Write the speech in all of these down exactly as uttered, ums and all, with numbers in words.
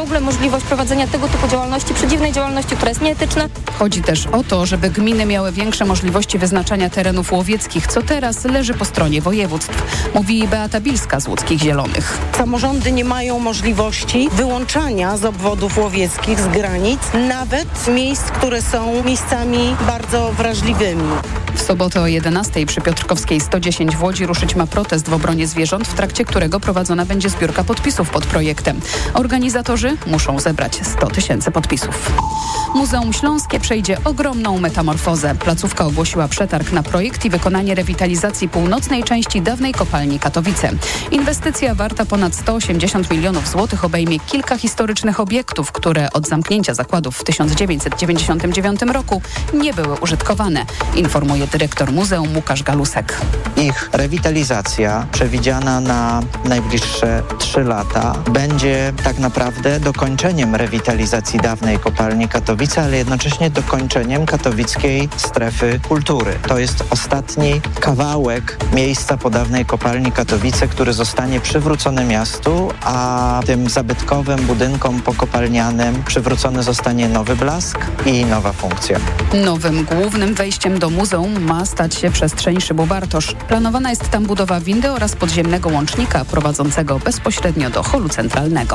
ogóle możliwość prowadzenia tego typu działalności, przedziwnej działalności, która jest nieetyczna. Chodzi też o to, żeby gminy miały większe możliwości wyznaczania terenów łowieckich, co teraz leży po stronie województw, mówi Beata Bilska z Łódzkich Zielonych. Samorządy nie mają możliwości wyłączania z obwodów łowieckich, z granic, nawet miejsc, które są miejscami bardzo wrażliwymi. W sobotę o jedenastej przy Piotrkowskiej sto dziesięć w Łodzi ruszyć ma protest w obronie zwierząt, w trakcie którego prowadzona będzie zbiórka podpisów pod projektem. Organizatorzy muszą zebrać sto tysięcy podpisów. Muzeum Śląskie przejdzie ogromną metamorfozę. Placówka ogłosiła przetarg na projekt i wykonanie rewitalizacji północnej części dawnej kopalni Katowice. Inwestycja warta ponad sto osiemdziesiąt milionów złotych obejmie kilka historycznych obiektów, które od zamknięcia zakładów w tysiąc dziewięćset dziewięćdziesiątym dziewiątym roku nie były użytkowane, informuje dyrektor muzeum Łukasz Galusek. Ich rewitalizacja przewidziana na najbliższe trzy lata będzie tak naprawdę dokończeniem rewitalizacji dawnej kopalni Katowice, ale jednocześnie dokończeniem katowickiej strefy kultury. To jest ostatni kawałek miejsca po dawnej kopalni Katowice, który zostanie przywrócony miastu, a tym zabytkowym budynkom pokopalnianym przywrócony zostanie nowy blask i nowa funkcja. Nowym głównym wejściem do muzeum ma stać się przestrzeń Szybu Bartosz. Planowana jest tam budowa windy oraz podziemnego łącznika prowadzącego bezpośrednio do holu centralnego.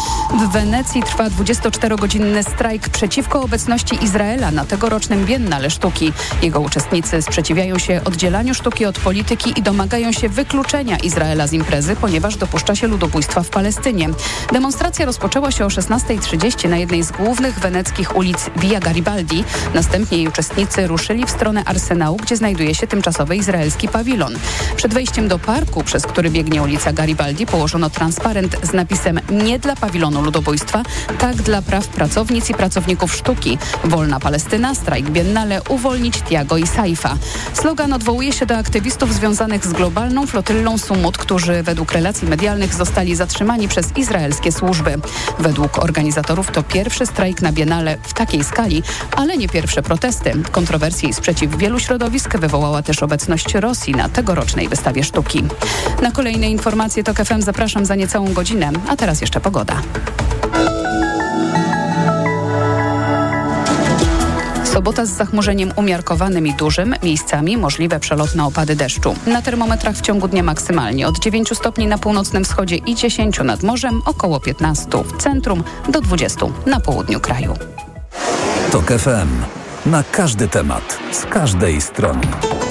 W Wenecji trwa dwudziestoczterogodzinny strajk przeciwko obecności Izraela na tegorocznym Biennale Sztuki. Jego uczestnicy sprzeciwiają się oddzielaniu sztuki od polityki i domagają się wykluczenia Izraela z imprezy, ponieważ dopuszcza się ludobójstwa w Palestynie. Demonstracja rozpoczęła się o szesnastej trzydzieści na jednej z głównych weneckich ulic Via Garibaldi. Następnie jej uczestnicy ruszyli w stronę Arsenału, gdzie znajduje się tymczasowy izraelski pawilon. Przed wejściem do parku, przez który biegnie ulica Garibaldi, położono transparent z napisem „Nie dla pawilonu ludobójstwa, tak dla praw pracownic i pracowników sztuki. Wolna Palestyna, strajk Biennale, uwolnić Tiago i Saifa”. Slogan odwołuje się do aktywistów związanych z globalną flotyllą Sumut, którzy według relacji medialnych zostali zatrzymani przez izraelskie służby. Według organizatorów to pierwszy strajk na Biennale w takiej skali, ale nie pierwsze protesty. Kontrowersje i sprzeciw wielu środowisk wywołała też obecność Rosji na tegorocznej wystawie sztuki. Na kolejne informacje TOK F M zapraszam za niecałą godzinę, a teraz jeszcze pogoda. Sobota z zachmurzeniem umiarkowanym i dużym, miejscami możliwe przelotne opady deszczu. Na termometrach w ciągu dnia maksymalnie od dziewięciu stopni na północnym wschodzie i dziesięciu nad morzem, około piętnastu w centrum do dwudziestu na południu kraju. TOK F M. Na każdy temat, z każdej strony.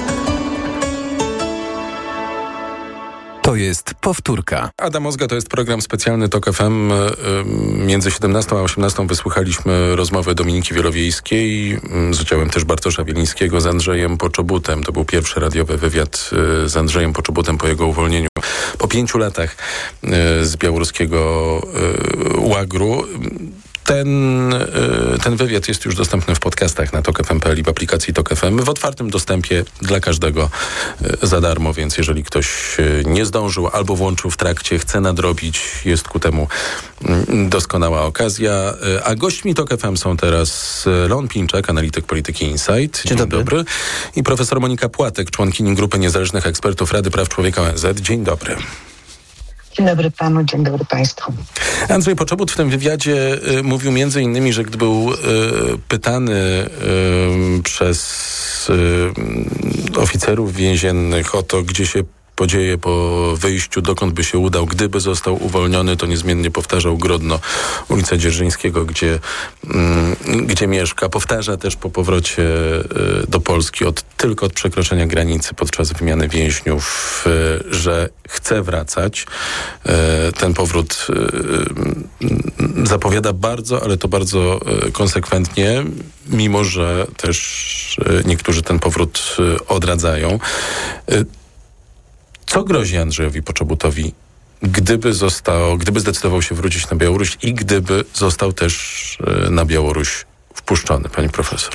To jest powtórka. Adam Ozga, to jest program specjalny TOK F M. Między siedemnastą a osiemnastą wysłuchaliśmy rozmowę Dominiki Wielowiejskiej z udziałem też Bartosza Wielińskiego z Andrzejem Poczobutem. To był pierwszy radiowy wywiad z Andrzejem Poczobutem po jego uwolnieniu. Po pięciu latach z białoruskiego łagru. Ten, ten wywiad jest już dostępny w podcastach na tok f m kropka p l i w aplikacji TOK F M w otwartym dostępie dla każdego za darmo, więc jeżeli ktoś nie zdążył albo włączył w trakcie, chce nadrobić, jest ku temu doskonała okazja. A gośćmi TOK F M są teraz Leon Pinczak, analityk polityki Insight. Dzień, Dzień dobry. dobry. I profesor Monika Płatek, członkini Grupy Niezależnych Ekspertów Rady Praw Człowieka O N Z. Dzień dobry. Dzień dobry panu, dzień dobry państwu. Andrzej Poczobut w tym wywiadzie y, mówił między innymi, że gdy był y, pytany y, przez y, oficerów więziennych o to, gdzie się podzieje po wyjściu, dokąd by się udał, gdyby został uwolniony, to niezmiennie powtarzał Grodno, ulica Dzierżyńskiego, gdzie, mm, gdzie mieszka. Powtarza też po powrocie y, do Polski, od, tylko od przekroczenia granicy podczas wymiany więźniów, y, że chce wracać. Y, ten powrót y, y, zapowiada bardzo, ale to bardzo y, konsekwentnie, mimo że też y, niektórzy ten powrót y, odradzają. Y, Co grozi Andrzejowi Poczobutowi, gdyby został, gdyby zdecydował się wrócić na Białoruś i gdyby został też na Białoruś wpuszczony, pani profesor?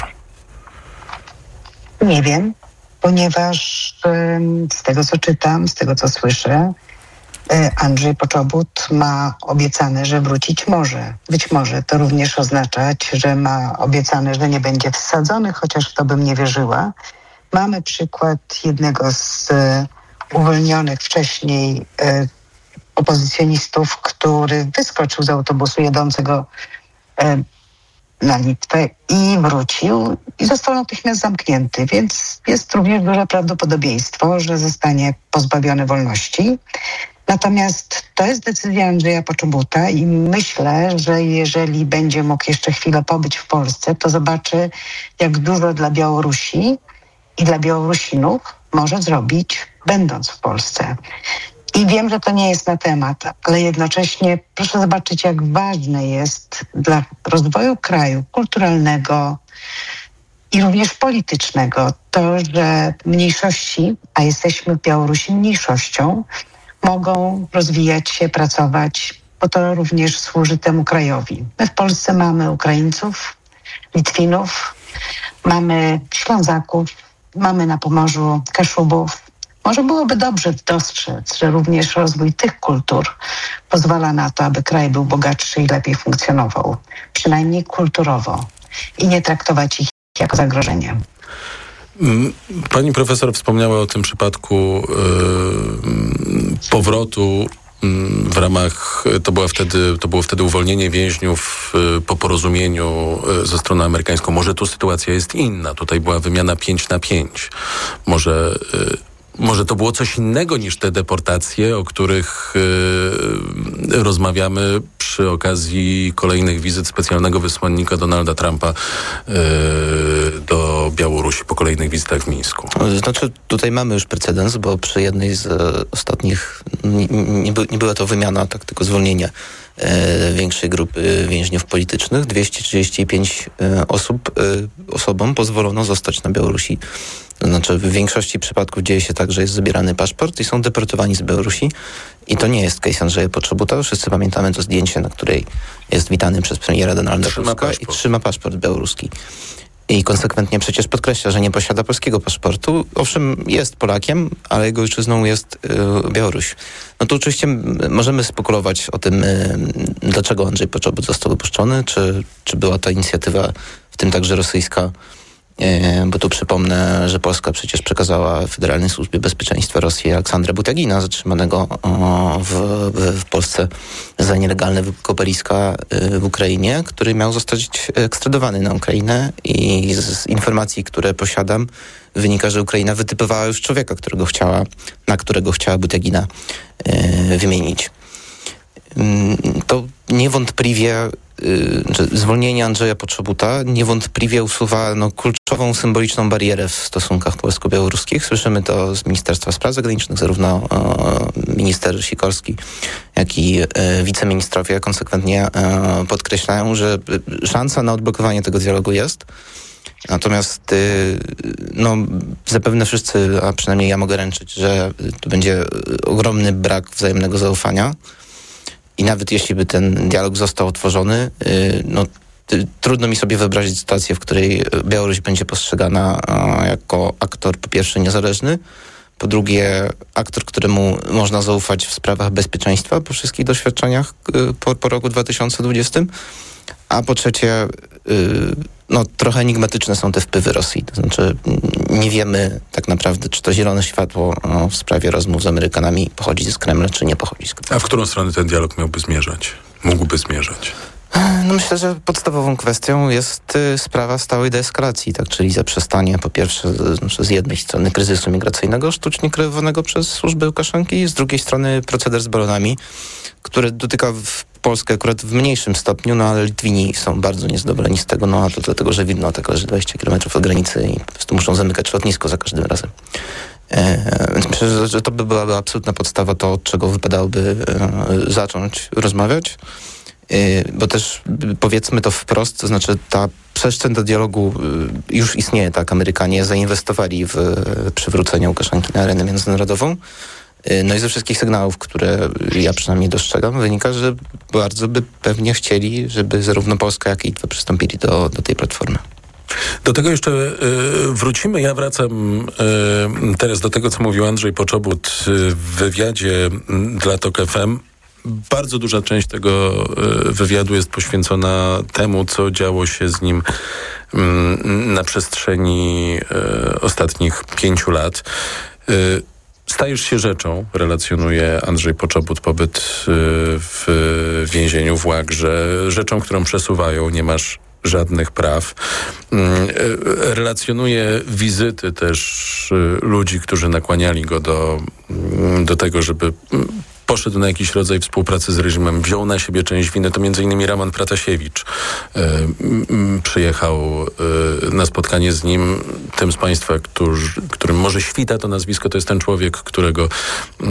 Nie wiem, ponieważ z tego, co czytam, z tego, co słyszę, Andrzej Poczobut ma obiecane, że wrócić może. Być może to również oznaczać, że ma obiecane, że nie będzie wsadzony, chociaż w to bym nie wierzyła. Mamy przykład jednego z uwolnionych wcześniej e, opozycjonistów, który wyskoczył z autobusu jadącego e, na Litwę i wrócił i został natychmiast zamknięty, więc jest również duże prawdopodobieństwo, że zostanie pozbawiony wolności. Natomiast to jest decyzja Andrzeja Poczobuta i myślę, że jeżeli będzie mógł jeszcze chwilę pobyć w Polsce, to zobaczy, jak dużo dla Białorusi i dla Białorusinów może zrobić, będąc w Polsce. I wiem, że to nie jest na temat, ale jednocześnie proszę zobaczyć, jak ważne jest dla rozwoju kraju kulturalnego i również politycznego to, że mniejszości, a jesteśmy w Białorusi mniejszością, mogą rozwijać się, pracować, bo to również służy temu krajowi. My w Polsce mamy Ukraińców, Litwinów, mamy Ślązaków, mamy na Pomorzu Kaszubów. Może byłoby dobrze dostrzec, że również rozwój tych kultur pozwala na to, aby kraj był bogatszy i lepiej funkcjonował, przynajmniej kulturowo, i nie traktować ich jako zagrożenie. Pani profesor wspomniała o tym przypadku yy, powrotu w ramach, to, była wtedy, to było wtedy uwolnienie więźniów po porozumieniu ze stroną amerykańską. Może tu sytuacja jest inna. Tutaj była wymiana pięć na pięć. Może... Może to było coś innego niż te deportacje, o których y, rozmawiamy przy okazji kolejnych wizyt specjalnego wysłannika Donalda Trumpa y, do Białorusi po kolejnych wizytach w Mińsku. Znaczy, tutaj mamy już precedens, bo przy jednej z e, ostatnich, nie, nie, by, nie była to wymiana, tak tylko zwolnienie e, większej grupy więźniów politycznych. dwieście trzydzieści pięć e, osób, e, osobom pozwolono zostać na Białorusi. To znaczy, w większości przypadków dzieje się tak, że jest zabierany paszport i są deportowani z Białorusi. I to nie jest case Andrzeja Poczobuta. Wszyscy pamiętamy to zdjęcie, na której jest witany przez premiera Donalda Tuska i trzyma paszport białoruski. I konsekwentnie przecież podkreśla, że nie posiada polskiego paszportu. Owszem, jest Polakiem, ale jego ojczyzną jest y, Białoruś. No to oczywiście możemy spekulować o tym, y, dlaczego Andrzej Poczobut został wypuszczony, czy, czy była to inicjatywa, w tym także rosyjska, y, bo tu przypomnę, że Polska przecież przekazała Federalnej Służbie Bezpieczeństwa Rosji Aleksandra Butiagina, zatrzymanego o, w, w, w Polsce za nielegalne wykopaliska y, w Ukrainie, który miał zostać ekstradowany na Ukrainę i z, z informacji, które posiadam, wynika, że Ukraina wytypowała już człowieka, którego chciała, na którego chciała Butiagina y, wymienić. Y, to niewątpliwie że zwolnienie Andrzeja Poczobuta niewątpliwie usuwa no, kluczową, symboliczną barierę w stosunkach polsko-białoruskich. Słyszymy to z Ministerstwa Spraw Zagranicznych, zarówno e, minister Sikorski, jak i e, wiceministrowie konsekwentnie e, podkreślają, że szansa na odblokowanie tego dialogu jest. Natomiast y, no, zapewne wszyscy, a przynajmniej ja mogę ręczyć, że to będzie ogromny brak wzajemnego zaufania. I nawet jeśli by ten dialog został otworzony, yy, no, y, trudno mi sobie wyobrazić sytuację, w której Białoruś będzie postrzegana a, jako aktor po pierwsze niezależny, po drugie aktor, któremu można zaufać w sprawach bezpieczeństwa po wszystkich doświadczeniach y, po, po roku dwa tysiące dwudziestym, a po trzecie y, no, trochę enigmatyczne są te wpływy Rosji. To znaczy nie wiemy tak naprawdę, czy to zielone światło no, w sprawie rozmów z Amerykanami pochodzi z Kremla, czy nie pochodzi z Kremla. A w którą stronę ten dialog miałby zmierzać? Mógłby zmierzać? No myślę, że podstawową kwestią jest y, sprawa stałej deeskalacji, tak, czyli zaprzestanie po pierwsze z, znaczy z jednej strony kryzysu migracyjnego sztucznie kreowanego przez służby Łukaszenki, z drugiej strony proceder z balonami, który dotyka w Polskę akurat w mniejszym stopniu, no ale Litwini są bardzo niezadowoleni z tego, no a to dlatego, że Wilno tak leży dwadzieścia kilometrów od granicy i po prostu muszą zamykać lotnisko za każdym razem. E, więc myślę, że, że to by byłaby absolutna podstawa, to od czego wypadałoby e, zacząć rozmawiać. Bo też powiedzmy to wprost, to znaczy ta przestrzeń do dialogu już istnieje, tak? Amerykanie zainwestowali w przywrócenie Łukaszenki na arenę międzynarodową. No i ze wszystkich sygnałów, które ja przynajmniej dostrzegam, wynika, że bardzo by pewnie chcieli, żeby zarówno Polska, jak i Litwa przystąpili do, do tej platformy. Do tego jeszcze y, wrócimy. Ja wracam y, teraz do tego, co mówił Andrzej Poczobut w wywiadzie dla Tok F M. Bardzo duża część tego wywiadu jest poświęcona temu, co działo się z nim na przestrzeni ostatnich pięciu lat. Stajesz się rzeczą, relacjonuje Andrzej Poczobut pobyt w więzieniu w Łagrze, rzeczą, którą przesuwają, nie masz żadnych praw. Relacjonuje wizyty też ludzi, którzy nakłaniali go do, do tego, żeby poszedł na jakiś rodzaj współpracy z reżimem, wziął na siebie część winy. To między innymi Roman Pratasiewicz y, y, przyjechał y, na spotkanie z nim. Tym z Państwa, którzy, którym może świta to nazwisko, to jest ten człowiek, którego, y,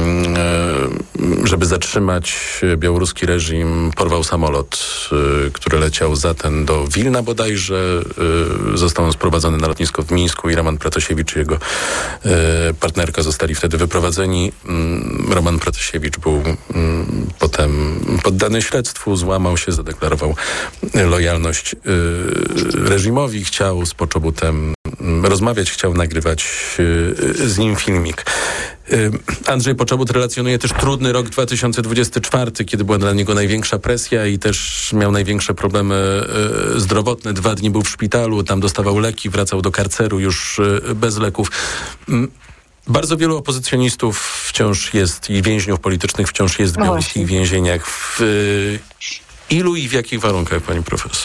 y, żeby zatrzymać białoruski reżim, porwał samolot, y, który leciał za ten do Wilna bodajże. Y, został on sprowadzony na lotnisko w Mińsku i Roman Pratasiewicz i jego y, partnerka zostali wtedy wyprowadzeni. Y, Roman Pratasiewicz Siewicz był mm, potem poddany śledztwu, złamał się, zadeklarował lojalność y, reżimowi, chciał z Poczobutem y, rozmawiać, chciał nagrywać y, z nim filmik. Y, Andrzej Poczobut relacjonuje też trudny rok dwa tysiące dwudziesty czwarty, kiedy była dla niego największa presja i też miał największe problemy y, zdrowotne. Dwa dni był w szpitalu, tam dostawał leki, wracał do karceru już y, bez leków. Y, Bardzo wielu opozycjonistów wciąż jest i więźniów politycznych wciąż jest w No białoruskich więzieniach. W y, ilu i w jakich warunkach, pani profesor?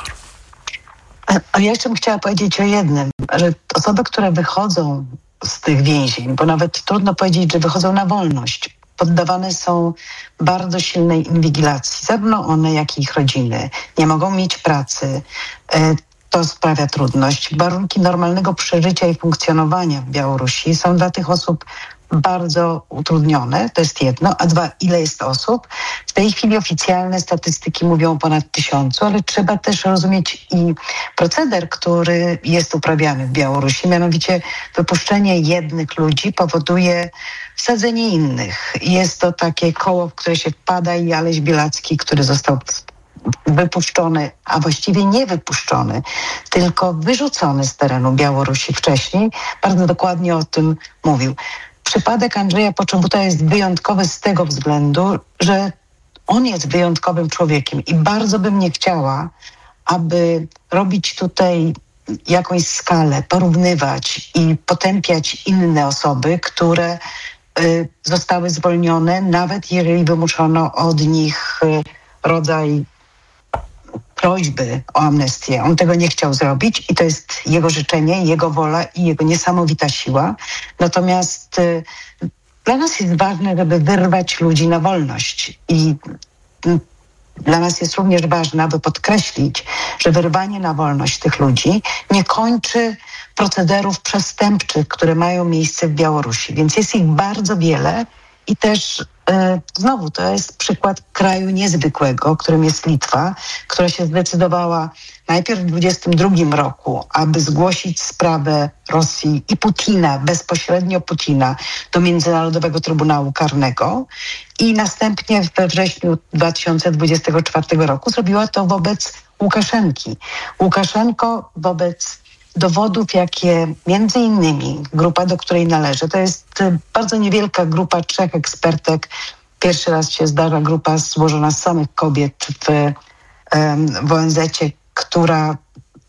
Ale ja jeszcze bym chciała powiedzieć o jednym, że osoby, które wychodzą z tych więzień, bo nawet trudno powiedzieć, że wychodzą na wolność, poddawane są bardzo silnej inwigilacji. Zarówno one, jak i ich rodziny. Nie mogą mieć pracy. To sprawia trudność. Warunki normalnego przeżycia i funkcjonowania w Białorusi są dla tych osób bardzo utrudnione, to jest jedno, a dwa, ile jest osób. W tej chwili oficjalne statystyki mówią o ponad tysiącu, ale trzeba też rozumieć i proceder, który jest uprawiany w Białorusi, mianowicie wypuszczenie jednych ludzi powoduje wsadzenie innych. Jest to takie koło, w które się wpada i Aleś Bielacki, który został wypuszczony, a właściwie nie wypuszczony, tylko wyrzucony z terenu Białorusi wcześniej, bardzo dokładnie o tym mówił. Przypadek Andrzeja Poczobuta jest wyjątkowy z tego względu, że on jest wyjątkowym człowiekiem i bardzo bym nie chciała, aby robić tutaj jakąś skalę, porównywać i potępiać inne osoby, które y, zostały zwolnione, nawet jeżeli wymuszono od nich y, rodzaj prośby o amnestię. On tego nie chciał zrobić i to jest jego życzenie, jego wola i jego niesamowita siła. Natomiast y, dla nas jest ważne, żeby wyrwać ludzi na wolność i y, dla nas jest również ważne, aby podkreślić, że wyrwanie na wolność tych ludzi nie kończy procederów przestępczych, które mają miejsce w Białorusi. Więc jest ich bardzo wiele i też e, znowu to jest przykład kraju niezwykłego, którym jest Litwa, która się zdecydowała najpierw w dwudziestym drugim roku, aby zgłosić sprawę Rosji i Putina, bezpośrednio Putina, do Międzynarodowego Trybunału Karnego i następnie we wrześniu dwa tysiące dwudziestego czwartego roku zrobiła to wobec Łukaszenki. Łukaszenko wobec dowodów, jakie między innymi grupa, do której należę, to jest bardzo niewielka grupa trzech ekspertek. Pierwszy raz się zdarza grupa złożona z samych kobiet w, w O N Z-cie, która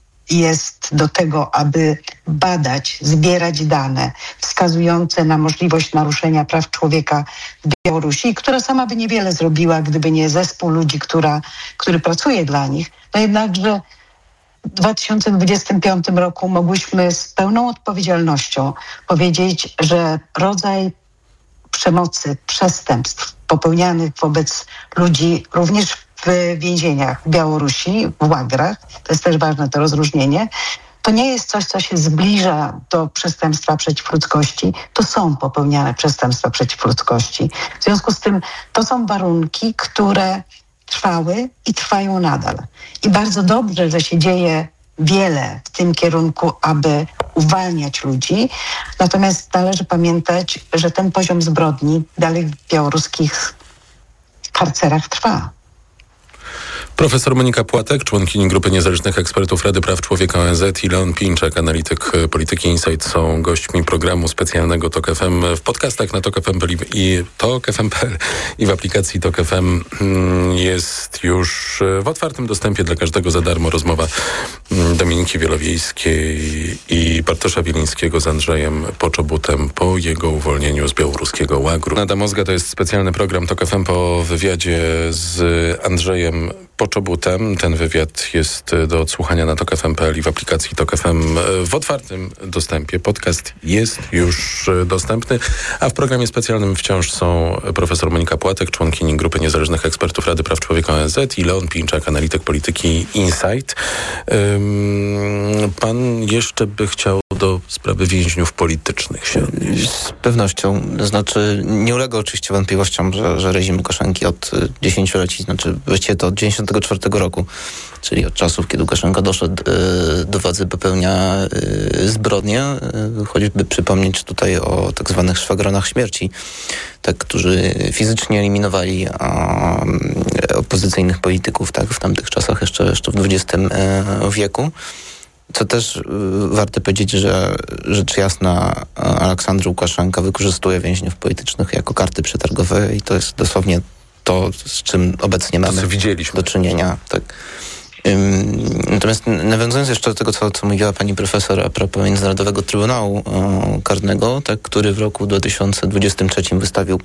jest do tego, aby badać, zbierać dane wskazujące na możliwość naruszenia praw człowieka w Białorusi, która sama by niewiele zrobiła, gdyby nie zespół ludzi, która, który pracuje dla nich. No jednakże w dwa tysiące dwudziestym piątym roku mogłyśmy z pełną odpowiedzialnością powiedzieć, że rodzaj przemocy, przestępstw popełnianych wobec ludzi również w więzieniach w Białorusi, w łagrach, to jest też ważne to rozróżnienie, to nie jest coś, co się zbliża do przestępstwa przeciw ludzkości, to są popełniane przestępstwa przeciw ludzkości. W związku z tym to są warunki, które trwały i trwają nadal. I bardzo dobrze, że się dzieje wiele w tym kierunku, aby uwalniać ludzi. Natomiast należy pamiętać, że ten poziom zbrodni dalej w białoruskich karcerach trwa. Profesor Monika Płatek, członkini Grupy Niezależnych Ekspertów Rady Praw Człowieka O N Z i Leon Pinczak, analityk Polityki Insight, są gośćmi programu specjalnego Tok F M w podcastach na tok f m i tok f m kropka p l i w aplikacji Tok F M. Jest już w otwartym dostępie dla każdego za darmo rozmowa Dominiki Wielowiejskiej i Bartosza Wielińskiego z Andrzejem Poczobutem po jego uwolnieniu z białoruskiego łagru. Nada Mózga to jest specjalny program Tok F M po wywiadzie z Andrzejem Poczobutem. Ten wywiad jest do odsłuchania na tok f m kropka p l i w aplikacji Tok F M w otwartym dostępie. Podcast jest już dostępny, a w programie specjalnym wciąż są profesor Monika Płatek, członkini Grupy Niezależnych Ekspertów Rady Praw Człowieka O N Z i Leon Pinczak, analityk Polityki Insight. Pan jeszcze by chciał do sprawy więźniów politycznych się odnieść? Z pewnością. Znaczy, nie ulega oczywiście wątpliwościom, że, że reżim Łukaszenki od dziesięcioleci, znaczy właściwie to od dziewięćdziesiątego czwartego roku, czyli od czasów, kiedy Łukaszenka doszedł y, do władzy, popełnia y, zbrodnie. Y, choćby przypomnieć tutaj o tak zwanych szwagronach śmierci, tak, którzy fizycznie eliminowali a, opozycyjnych polityków, tak, w tamtych czasach, jeszcze, jeszcze w dwudziestym wieku. Co też y, warto powiedzieć, że rzecz jasna Aleksandr Łukaszenka wykorzystuje więźniów politycznych jako karty przetargowe i to jest dosłownie to, z czym obecnie mamy to, widzieliśmy. do czynienia. Tak. Ym, natomiast nawiązując jeszcze do tego, co, co mówiła pani profesor a propos Międzynarodowego Trybunału o, Karnego, tak, który w roku dwa tysiące dwudziestym trzecim wystawił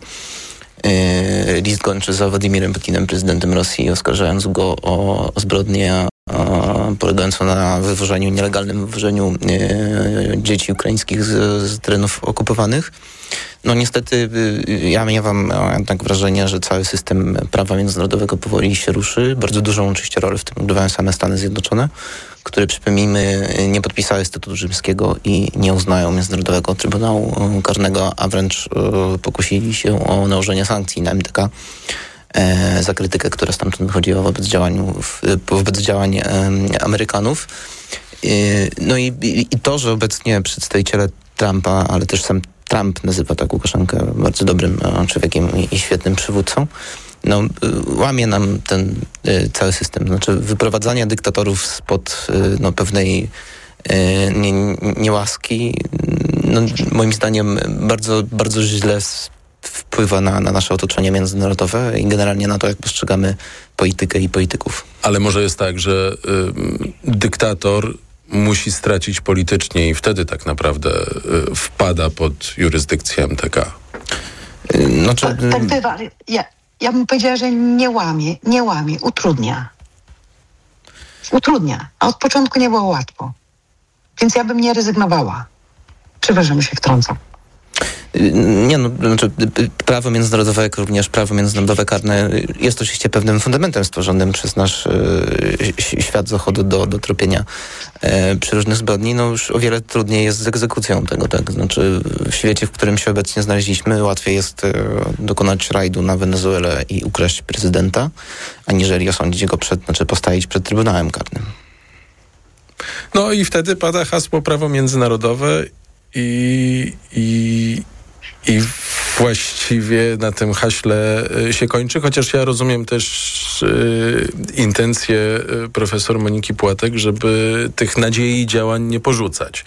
y, list gończy za Władimirem Putinem, prezydentem Rosji, oskarżając go o, o zbrodnię polegającą na wywożeniu, nielegalnym wywożeniu e, dzieci ukraińskich z, z terenów okupowanych. No niestety ja miałam jednak wrażenie, że cały system prawa międzynarodowego powoli się ruszy. Bardzo dużą oczywiście rolę w tym odgrywają same Stany Zjednoczone, które, przypomnijmy, nie podpisały Statutu Rzymskiego i nie uznają Międzynarodowego Trybunału Karnego, a wręcz e, pokusili się o nałożenie sankcji na M D K e, za krytykę, która stamtąd wychodziła wobec działań, wobec działań e, Amerykanów. E, no i, i to, że obecnie przedstawiciele Trumpa, ale też sam Trump nazywa tak Łukaszenkę bardzo dobrym człowiekiem i, i świetnym przywódcą, no, łamie nam ten y, cały system. Znaczy wyprowadzania dyktatorów spod y, no, pewnej y, nie, niełaski, no, moim zdaniem bardzo, bardzo źle wpływa na, na nasze otoczenie międzynarodowe i generalnie na to, jak postrzegamy politykę i polityków. Ale może jest tak, że y, dyktator musi stracić politycznie i wtedy tak naprawdę y, wpada pod jurysdykcję M T K. Znaczy, tak, tak bywa, ale ja, ja bym powiedziała, że nie łamie, nie łamie, utrudnia. Utrudnia, a od początku nie było łatwo. Więc ja bym nie rezygnowała. Przepraszam, że się wtrącam. Nie, no, znaczy prawo międzynarodowe, jak również prawo międzynarodowe karne jest oczywiście pewnym fundamentem stworzonym przez nasz e, świat zachodu do, do tropienia e, przy różnych zbrodni. No już o wiele trudniej jest z egzekucją tego, tak? Znaczy w świecie, w którym się obecnie znaleźliśmy, łatwiej jest e, dokonać rajdu na Wenezuelę i ukraść prezydenta, aniżeli osądzić go przed, znaczy postawić przed Trybunałem Karnym. No i wtedy pada hasło prawo międzynarodowe i, i, i właściwie na tym haśle się kończy, chociaż ja rozumiem też y, intencje y, profesor Moniki Płatek, żeby tych nadziei i działań nie porzucać.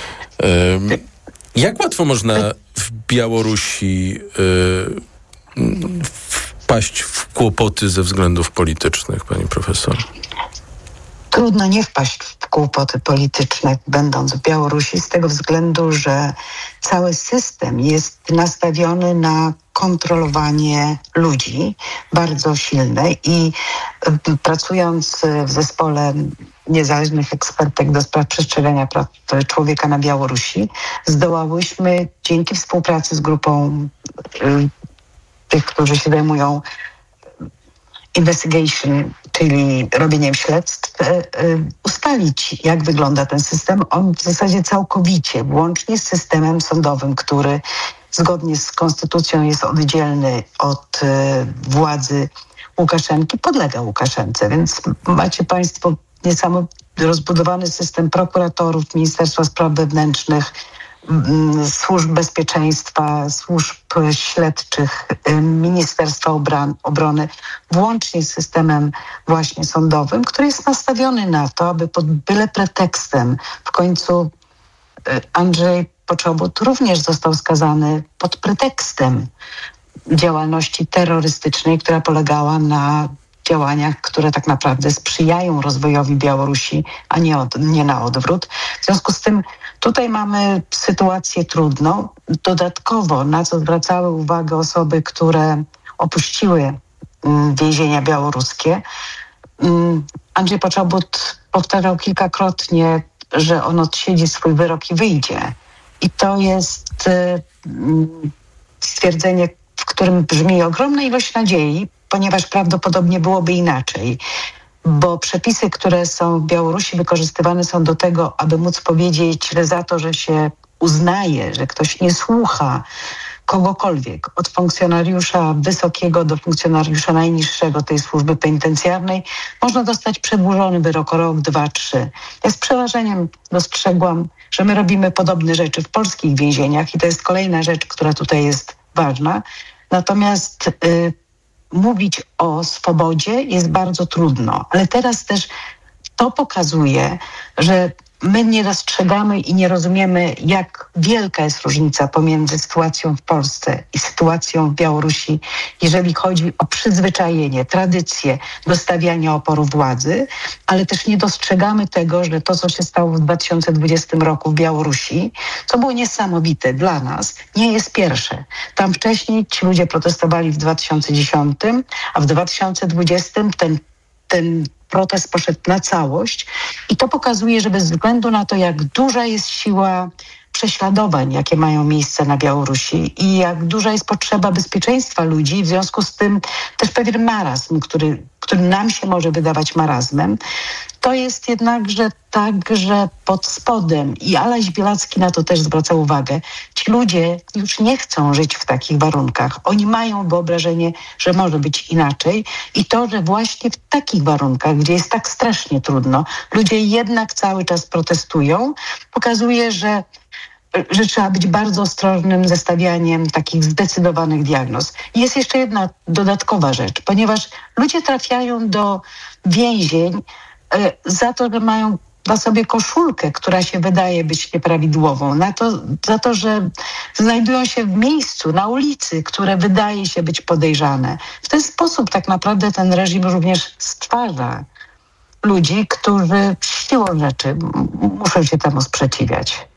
Y, jak łatwo można w Białorusi y, wpaść w kłopoty ze względów politycznych, pani profesor? Trudno nie wpaść w kłopoty polityczne, będąc w Białorusi, z tego względu, że cały system jest nastawiony na kontrolowanie ludzi, bardzo silne i pracując w zespole niezależnych ekspertek do spraw przestrzegania praw człowieka na Białorusi, zdołałyśmy dzięki współpracy z grupą y, tych, którzy się zajmują investigation, czyli robieniem śledztw, ustalić, jak wygląda ten system. On w zasadzie całkowicie, włącznie z systemem sądowym, który zgodnie z konstytucją jest oddzielny od władzy Łukaszenki, podlega Łukaszence. Więc macie państwo niesamowicie rozbudowany system prokuratorów, Ministerstwa Spraw Wewnętrznych, służb bezpieczeństwa, służb śledczych, Ministerstwa Obran- Obrony, włącznie z systemem właśnie sądowym, który jest nastawiony na to, aby pod byle pretekstem w końcu Andrzej Poczobut również został skazany pod pretekstem działalności terrorystycznej, która polegała na działaniach, które tak naprawdę sprzyjają rozwojowi Białorusi, a nie, od, nie na odwrót. W związku z tym tutaj mamy sytuację trudną. Dodatkowo, na co zwracały uwagę osoby, które opuściły mm, więzienia białoruskie, mm, Andrzej Poczobut powtarzał kilkakrotnie, że on odsiedzi swój wyrok i wyjdzie. I to jest y, stwierdzenie, w którym brzmi ogromna ilość nadziei, ponieważ prawdopodobnie byłoby inaczej. Bo przepisy, które są w Białorusi wykorzystywane są do tego, aby móc powiedzieć, że za to, że się uznaje, że ktoś nie słucha kogokolwiek, od funkcjonariusza wysokiego do funkcjonariusza najniższego tej służby penitencjarnej, można dostać przedłużony wyrok o rok, dwa, trzy. Ja z przerażeniem dostrzegłam, że my robimy podobne rzeczy w polskich więzieniach i to jest kolejna rzecz, która tutaj jest ważna. Natomiast y, mówić o swobodzie jest bardzo trudno, ale teraz też to pokazuje, że my nie dostrzegamy i nie rozumiemy, jak wielka jest różnica pomiędzy sytuacją w Polsce i sytuacją w Białorusi, jeżeli chodzi o przyzwyczajenie, tradycję do stawiania oporu władzy, ale też nie dostrzegamy tego, że to, co się stało w dwa tysiące dwudziestym roku w Białorusi, co było niesamowite dla nas, nie jest pierwsze. Tam wcześniej ci ludzie protestowali w dwa tysiące dziesiątym, a w dwa tysiące dwudziestym ten, ten protest poszedł na całość i to pokazuje, że bez względu na to, jak duża jest siła prześladowań, jakie mają miejsce na Białorusi i jak duża jest potrzeba bezpieczeństwa ludzi, w związku z tym też pewien marazm, który, który nam się może wydawać marazmem, to jest jednakże tak, że pod spodem, i Aleś Białacki na to też zwraca uwagę, ci ludzie już nie chcą żyć w takich warunkach. Oni mają wyobrażenie, że może być inaczej i to, że właśnie w takich warunkach, gdzie jest tak strasznie trudno, ludzie jednak cały czas protestują, pokazuje, że że trzeba być bardzo ostrożnym ze stawianiem takich zdecydowanych diagnoz. I jest jeszcze jedna dodatkowa rzecz, ponieważ ludzie trafiają do więzień e, za to, że mają na sobie koszulkę, która się wydaje być nieprawidłową, na to, za to, że znajdują się w miejscu, na ulicy, które wydaje się być podejrzane. W ten sposób tak naprawdę ten reżim również stwarza ludzi, którzy siłą rzeczy muszą się temu sprzeciwiać.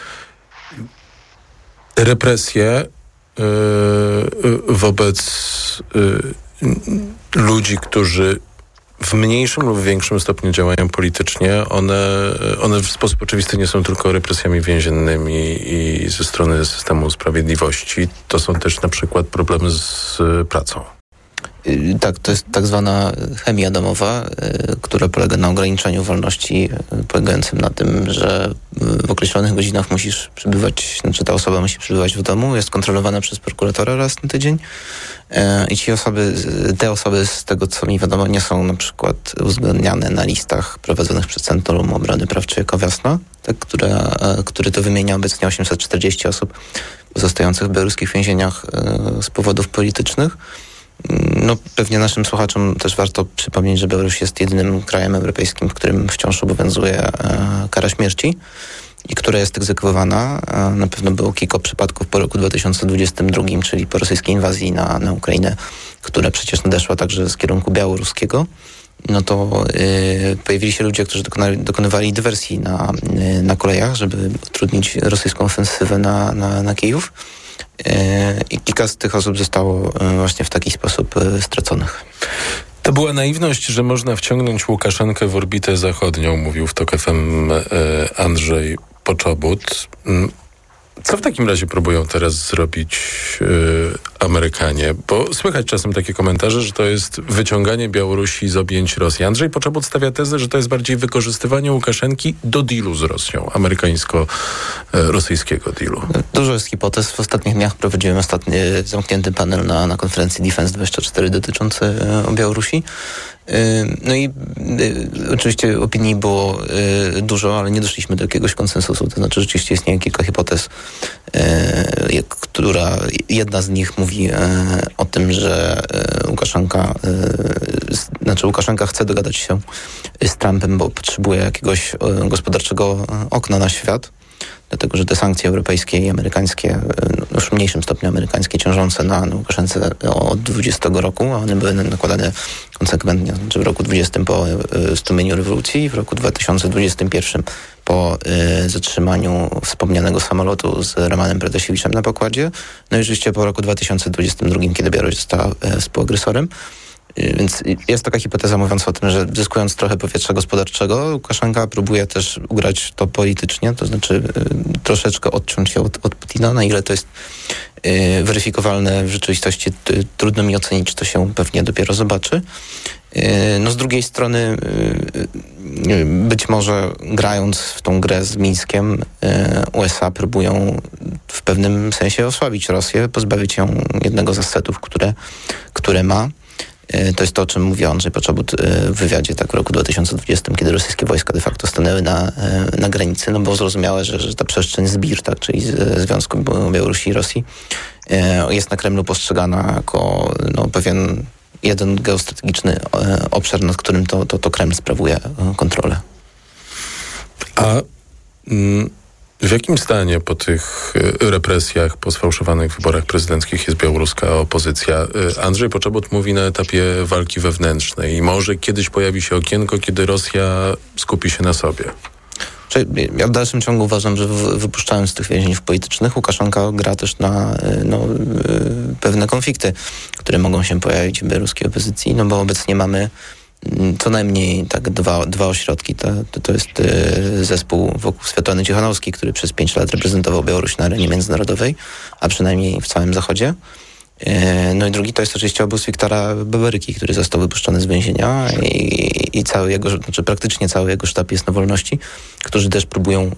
Represje yy, wobec yy, ludzi, którzy w mniejszym lub większym stopniu działają politycznie, one, one w sposób oczywisty nie są tylko represjami więziennymi i ze strony systemu sprawiedliwości. To są też na przykład problemy z pracą. Tak, to jest tak zwana chemia domowa, która polega na ograniczeniu wolności, polegającym na tym, że w określonych godzinach musisz przebywać, znaczy ta osoba musi przebywać w domu, jest kontrolowana przez prokuratora raz na tydzień i ci osoby, te osoby z tego, co mi wiadomo, nie są na przykład uwzględniane na listach prowadzonych przez Centrum Obrony Praw Człowieka Wiosna, tak, która, który to wymienia obecnie osiemset czterdzieści osób pozostających w białoruskich więzieniach z powodów politycznych. No, pewnie naszym słuchaczom też warto przypomnieć, że Białoruś jest jedynym krajem europejskim, w którym wciąż obowiązuje e, kara śmierci i która jest egzekwowana. E, na pewno było kilka przypadków po roku dwa tysiące dwudziestym drugim, czyli po rosyjskiej inwazji na, na Ukrainę, która przecież nadeszła także z kierunku białoruskiego. No to e, pojawili się ludzie, którzy dokonali, dokonywali dywersji na, e, na kolejach, żeby utrudnić rosyjską ofensywę na, na, na Kijów. I kilka z tych osób zostało właśnie w taki sposób straconych. To była naiwność, że można wciągnąć Łukaszenkę w orbitę zachodnią, mówił w TOK F M Andrzej Poczobut. Co w takim razie próbują teraz zrobić yy, Amerykanie? Bo słychać czasem takie komentarze, że to jest wyciąganie Białorusi z objęć Rosji. Andrzej Poczobut stawia tezę, że to jest bardziej wykorzystywanie Łukaszenki do dealu z Rosją, amerykańsko-rosyjskiego dealu. Dużo jest hipotez. W ostatnich dniach prowadziłem ostatni zamknięty panel na, na konferencji Defense dwadzieścia cztery dotyczący e, Białorusi. No i y, oczywiście opinii było y, dużo, ale nie doszliśmy do jakiegoś konsensusu. To znaczy rzeczywiście istnieje kilka hipotez, y, która jedna z nich mówi y, o tym, że y, Łukaszenka, y, znaczy Łukaszenka chce dogadać się z Trumpem, bo potrzebuje jakiegoś y, gospodarczego okna na świat. Dlatego, że te sankcje europejskie i amerykańskie, już w mniejszym stopniu amerykańskie, ciążące na Łukaszence od dwudziestego roku, a one były nakładane konsekwentnie, znaczy w roku dwudziestym po stłumieniu rewolucji, w roku dwa tysiące dwudziestym pierwszym po y, zatrzymaniu wspomnianego samolotu z Romanem Pratasiewiczem na pokładzie, no i oczywiście po roku dwa tysiące dwudziestym drugim, kiedy Białoruś została y, współagresorem. Więc jest taka hipoteza mówiąca o tym, że zyskując trochę powietrza gospodarczego, Łukaszenka próbuje też ugrać to politycznie, to znaczy y, troszeczkę odciąć się od, od Putina. Na ile to jest y, weryfikowalne w rzeczywistości, y, trudno mi ocenić, czy to się pewnie dopiero zobaczy. Y, no z drugiej strony y, y, być może grając w tą grę z Mińskiem, y, U S A próbują w pewnym sensie osłabić Rosję, pozbawić ją jednego z asetów, które, które ma. To jest to, o czym mówił Andrzej Poczobut w wywiadzie tak w roku dwa tysiące dwudziestym, kiedy rosyjskie wojska de facto stanęły na, na granicy, no było zrozumiałe, że, że ta przestrzeń zbir, tak, czyli Związku Białorusi i Rosji, jest na Kremlu postrzegana jako no, pewien jeden geostrategiczny obszar, nad którym to, to, to Kreml sprawuje kontrolę. A mm, w jakim stanie po tych represjach, po sfałszowanych wyborach prezydenckich jest białoruska opozycja? Andrzej Poczobut mówi na etapie walki wewnętrznej i może kiedyś pojawi się okienko, kiedy Rosja skupi się na sobie. Ja w dalszym ciągu uważam, że wypuszczając tych więźniów politycznych, Łukaszenka gra też na no, pewne konflikty, które mogą się pojawić w białoruskiej opozycji, no bo obecnie mamy co najmniej tak dwa, dwa ośrodki. To, to, to jest y, zespół wokół Svetlany Cichanowskiej, który przez pięć lat reprezentował Białoruś na arenie międzynarodowej, a przynajmniej w całym Zachodzie. Y, no i drugi to jest oczywiście obóz Wiktora Baberyki, który został wypuszczony z więzienia i, i cały jego, znaczy praktycznie cały jego sztab jest na wolności, którzy też próbują y,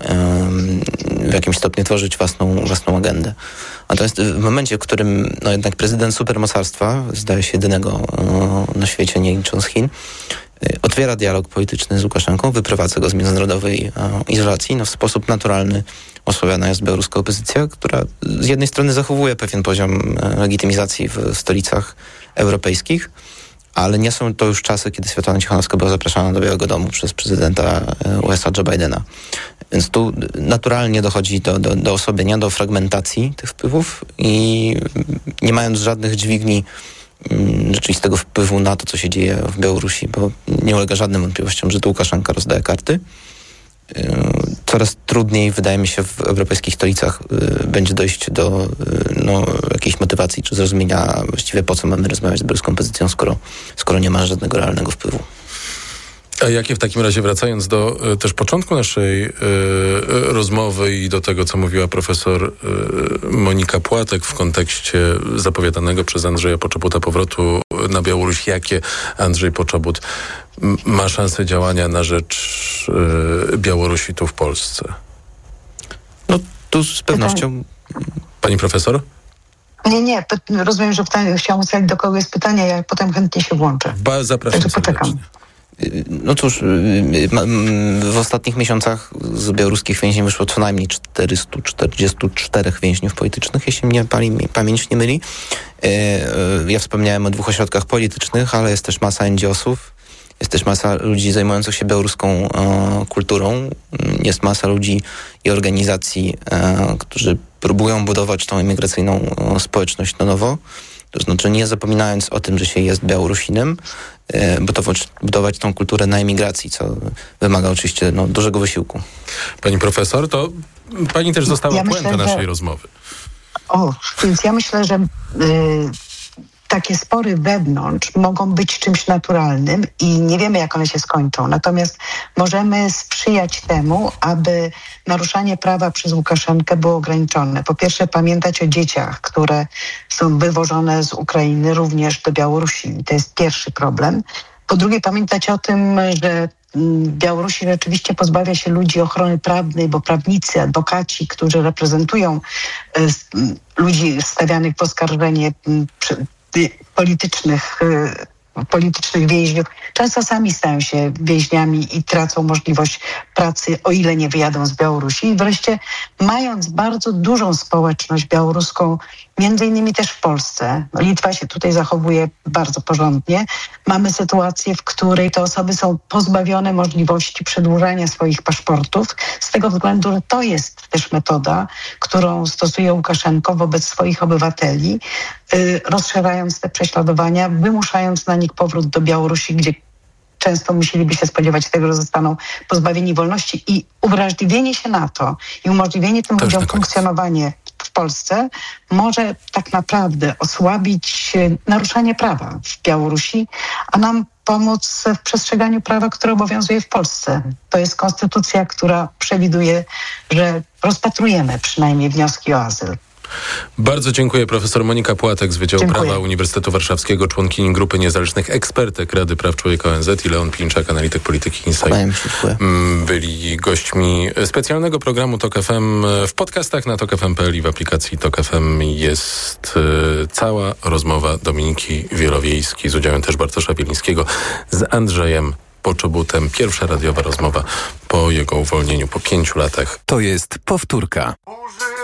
w jakimś stopniu tworzyć własną, własną agendę. Natomiast w momencie, w którym no jednak prezydent supermocarstwa, zdaje się jedynego y, na świecie, nie licząc Chin, y, otwiera dialog polityczny z Łukaszenką, wyprowadza go z międzynarodowej y, izolacji, no w sposób naturalny osłabiana jest białoruska opozycja, która z jednej strony zachowuje pewien poziom y, legitymizacji w stolicach europejskich, ale nie są to już czasy, kiedy Svetlana Cichanowska była zapraszana do Białego Domu przez prezydenta U S A Joe Bidena. Więc tu naturalnie dochodzi do, do, do osłabienia, do fragmentacji tych wpływów i nie mając żadnych dźwigni mm, rzeczywistego wpływu na to, co się dzieje w Białorusi, bo nie ulega żadnym wątpliwościom, że to Łukaszenka rozdaje karty. Yy, coraz trudniej, wydaje mi się, w europejskich stolicach yy, będzie dojść do yy, no, jakiejś motywacji czy zrozumienia właściwie po co mamy rozmawiać z białoruską opozycją, skoro, skoro nie ma żadnego realnego wpływu. A jakie w takim razie, wracając do y, też początku naszej y, y, rozmowy i do tego, co mówiła profesor y, Monika Płatek w kontekście zapowiadanego przez Andrzeja Poczobuta powrotu na Białoruś, jakie Andrzej Poczobut m- ma szansę działania na rzecz y, Białorusi tu w Polsce? No tu z pewnością... Pani profesor? Nie, nie, rozumiem, że pytanie, chciałam ustalić, do kogo jest pytanie, ja potem chętnie się włączę. Ba, zapraszam Także poczekam. serdecznie. No cóż, w ostatnich miesiącach z białoruskich więźniów wyszło co najmniej czterysta czterdzieści cztery więźniów politycznych, jeśli mnie pamięć nie myli. Ja wspomniałem o dwóch ośrodkach politycznych, ale jest też masa en dzi osów, jest też masa ludzi zajmujących się białoruską kulturą, jest masa ludzi i organizacji, którzy próbują budować tą imigracyjną społeczność na nowo. To znaczy nie zapominając o tym, że się jest Białorusinem, budować, budować tą kulturę na emigracji, co wymaga oczywiście no, dużego wysiłku. Pani profesor, to pani też została ja puentą myślę, naszej że... rozmowy. O, więc ja myślę, że y, takie spory wewnątrz mogą być czymś naturalnym i nie wiemy, jak one się skończą. Natomiast możemy sprzyjać temu, aby naruszanie prawa przez Łukaszenkę było ograniczone. Po pierwsze, pamiętać o dzieciach, które są wywożone z Ukrainy również do Białorusi. To jest pierwszy problem. Po drugie, pamiętać o tym, że Białorusi rzeczywiście pozbawia się ludzi ochrony prawnej, bo prawnicy, adwokaci, którzy reprezentują ludzi stawianych w oskarżenie politycznych politycznych więźniów często sami stają się więźniami i tracą możliwość pracy, o ile nie wyjadą z Białorusi. I wreszcie, mając bardzo dużą społeczność białoruską, między innymi też w Polsce, Litwa się tutaj zachowuje bardzo porządnie, mamy sytuację, w której te osoby są pozbawione możliwości przedłużania swoich paszportów z tego względu, że to jest też metoda, którą stosuje Łukaszenko wobec swoich obywateli, yy, rozszerzając te prześladowania, wymuszając na nich powrót do Białorusi, gdzie często musieliby się spodziewać tego, że zostaną pozbawieni wolności, i uwrażliwienie się na to i umożliwienie tym ludziom funkcjonowanie w Polsce może tak naprawdę osłabić naruszanie prawa w Białorusi, a nam pomóc w przestrzeganiu prawa, które obowiązuje w Polsce. To jest konstytucja, która przewiduje, że rozpatrujemy przynajmniej wnioski o azyl. Bardzo dziękuję. Profesor Monika Płatek z Wydziału Dziękuję. Prawa Uniwersytetu Warszawskiego, członkini Grupy Niezależnych Ekspertek Rady Praw Człowieka O N Z, i Leon Plinczak, analityk polityki Insight, byli gośćmi specjalnego programu Tok F M. W podcastach na tok f m kropka p l i w aplikacji Tok F M jest y, cała rozmowa Dominiki Wielowiejskiej z udziałem też Bartosza Bielińskiego z Andrzejem Poczobutem. Pierwsza radiowa rozmowa po jego uwolnieniu po pięciu latach. To jest powtórka.